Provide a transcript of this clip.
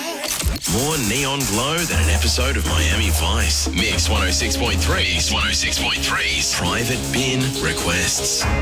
More neon glow than an episode of Miami Vice. Mix 106.3's Private Bin Requests.